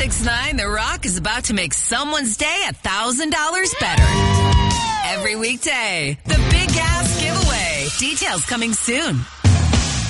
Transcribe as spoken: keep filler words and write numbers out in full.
ninety-six point nine The Rock is about to make someone's day a thousand dollars better. Every weekday, the Big Gas Giveaway. Details coming soon.